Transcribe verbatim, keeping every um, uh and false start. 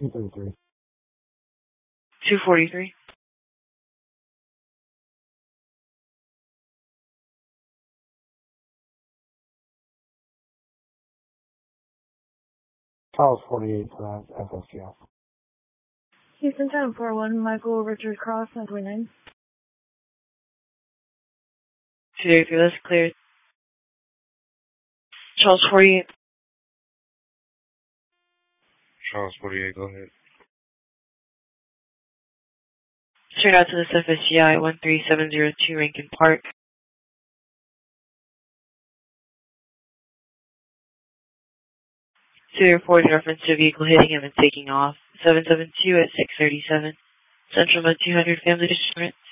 two thirty-three. two forty-three. Charles forty-eight for that F S G S. Houston ten four one, Michael Richard Cross, nine twenty-nine. two thirty-three, that's cleared. Charles forty-eight. Charles forty-eight, go ahead. Turn out to this F S G I one three seven zero two Rankin Park. two reported reference to a vehicle hitting him and taking off. seven seven two at six thirty-seven. Central Mode two hundred, family disturbance.